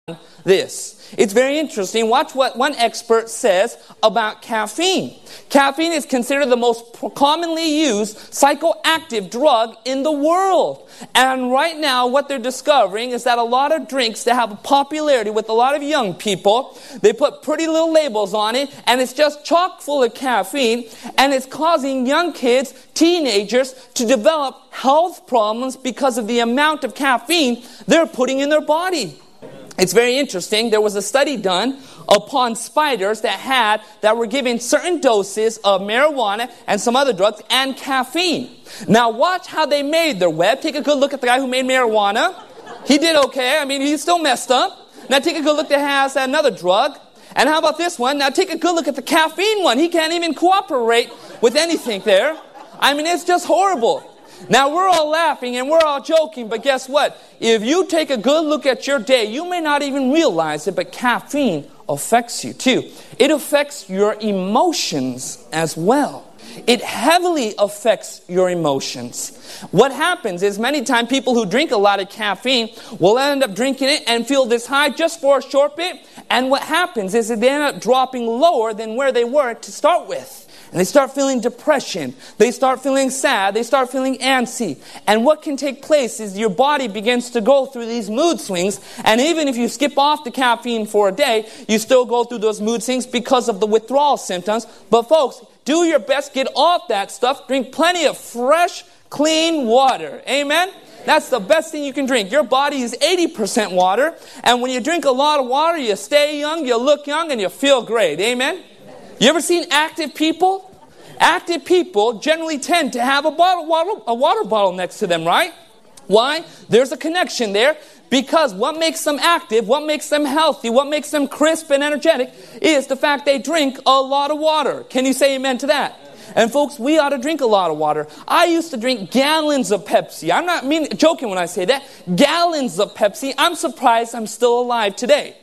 this. It's very interesting. Watch what one expert says about caffeine. Caffeine is considered the most commonly used psychoactive drug in the world. And right now, what they're discovering is that a lot of drinks that have a popularity with a lot of young people, they put pretty little labels on it, and it's just chock full of caffeine, and it's causing young kids, teenagers, to develop health problems because of the amount of caffeine they're putting in their body. It's very interesting. There was a study done upon spiders that were given certain doses of marijuana and some other drugs and caffeine. Now watch how they made their web. Take a good look at the guy who made marijuana. He did okay. I mean, he's still messed up. Now take a good look that has another drug. And how about this one? Now take a good look at the caffeine one. He can't even cooperate with anything there. I mean, it's just horrible. Now, we're all laughing and we're all joking, but guess what? If you take a good look at your day, you may not even realize it, but caffeine affects you too. It affects your emotions as well. It heavily affects your emotions. What happens is many times people who drink a lot of caffeine will end up drinking it and feel this high just for a short bit. And what happens is they end up dropping lower than where they were to start with. And they start feeling depression. They start feeling sad. They start feeling antsy. And what can take place is your body begins to go through these mood swings. And even if you skip off the caffeine for a day, you still go through those mood swings because of the withdrawal symptoms. But folks, do your best, get off that stuff. Drink plenty of fresh, clean water. Amen? That's the best thing you can drink. Your body is 80% water. And when you drink a lot of water, you stay young, you look young, and you feel great. Amen? You ever seen active people? Active people generally tend to have a water bottle next to them, right? Why? There's a connection there. Because what makes them active, what makes them healthy, what makes them crisp and energetic is the fact they drink a lot of water. Can you say amen to that? And folks, we ought to drink a lot of water. I used to drink gallons of Pepsi. I'm not joking when I say that. Gallons of Pepsi. I'm surprised I'm still alive today.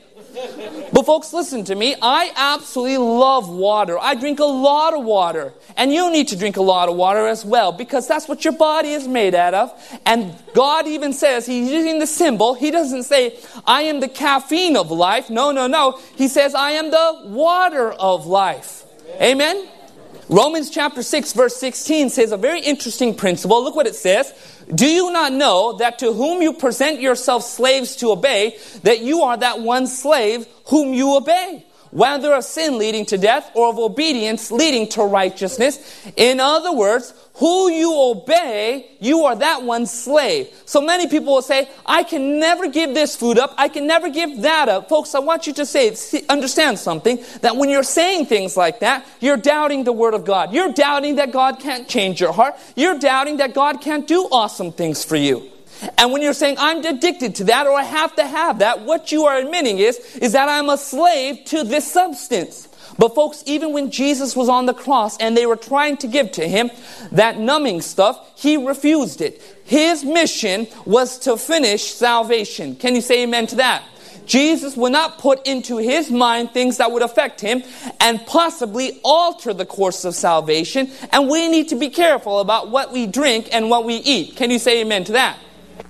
But folks, listen to me. I absolutely love water. I drink a lot of water. And you need to drink a lot of water as well, because that's what your body is made out of. And God even says, He's using the symbol. He doesn't say, I am the caffeine of life. No. He says, I am the water of life. Amen? Romans chapter 6 verse 16 says a very interesting principle. Look what it says. Do you not know that to whom you present yourselves slaves to obey, that you are that one slave whom you obey, whether of sin leading to death or of obedience leading to righteousness? In other words, who you obey, you are that one slave. So many people will say, I can never give this food up. I can never give that up. Folks, I want you to understand something, that when you're saying things like that, you're doubting the Word of God. You're doubting that God can't change your heart. You're doubting that God can't do awesome things for you. And when you're saying, I'm addicted to that, or I have to have that, what you are admitting is that I'm a slave to this substance. But folks, even when Jesus was on the cross and they were trying to give to Him that numbing stuff, He refused it. His mission was to finish salvation. Can you say amen to that? Jesus would not put into His mind things that would affect Him and possibly alter the course of salvation. And we need to be careful about what we drink and what we eat. Can you say amen to that?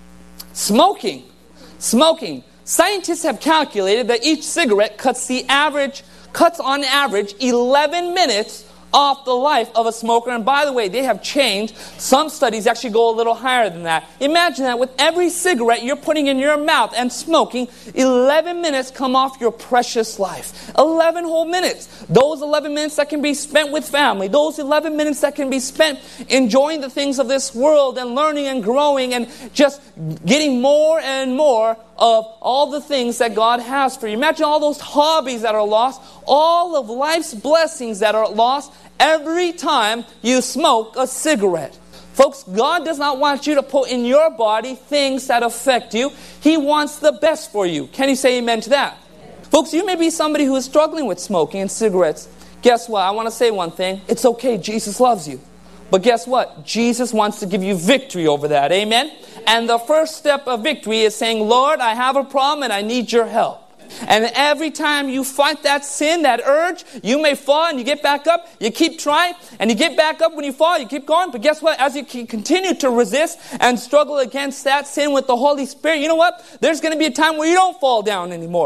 Smoking. Scientists have calculated that each cigarette cuts on average 11 minutes off the life of a smoker. And by the way, they have changed. Some studies actually go a little higher than that. Imagine that with every cigarette you're putting in your mouth and smoking, 11 minutes come off your precious life. 11 whole minutes. Those 11 minutes that can be spent with family. Those 11 minutes that can be spent enjoying the things of this world and learning and growing and just getting more and more of all the things that God has for you. Imagine all those hobbies that are lost, all of life's blessings that are lost every time you smoke a cigarette. Folks, God does not want you to put in your body things that affect you. He wants the best for you. Can you say amen to that? Folks, you may be somebody who is struggling with smoking and cigarettes. Guess what? I want to say one thing. It's okay. Jesus loves you. But guess what? Jesus wants to give you victory over that. Amen? And the first step of victory is saying, Lord, I have a problem and I need your help. And every time you fight that sin, that urge, you may fall and you get back up. You keep trying and you get back up when you fall. You keep going. But guess what? As you continue to resist and struggle against that sin with the Holy Spirit, you know what? There's going to be a time where you don't fall down anymore.